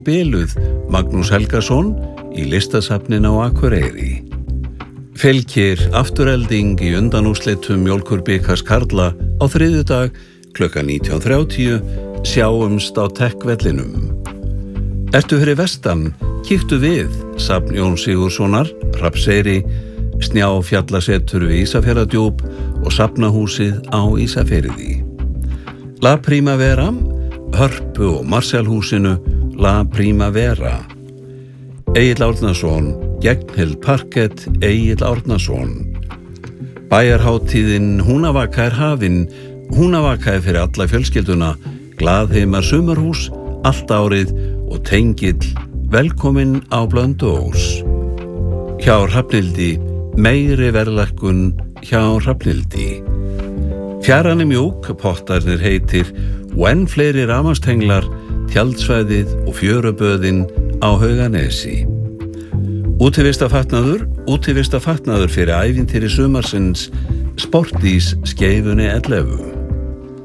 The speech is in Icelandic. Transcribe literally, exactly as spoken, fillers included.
Biluð Magnús Helgason í Listasafninu á Akureyri. Fylkir Afturelding í undanúrslitum Mjólkurbikars karla á þriðjudag klukkan nítján þrjátíu. Sjáumst á Tech-vellinum. Ertu fyrir vestan, kíktu við safn Jón Sigurðssonar, Hrafnseyri, Snjáfjallasetur við Ísafjarðardjúp og safnahúsið á Ísafirði. La Primavera, Hörpu og Marshallhúsinu La Primavera. Egill Árnason, Gegnhild Parkett, Egill Árnason. Bæjarhátíðin Húnavaka er hafin. Húnavaka er fyrir alla fjölskylduna. Glaðheimar sumarhús, allt árið og tengill. Velkomin á Blönduós. Hjá Hrafnhildi, meiri verðlækkun hjá Hrafnhildi. Fjaran er mjúk, pottarnir heitir og enn fleiri rafmagnstenglar, tjaldsvæðið og fjöruböðin á Hauganesi. Útivistafatnaður, útivistafatnaður fyrir ævintýri sumarsins, Sportís Skeifunni ellefu.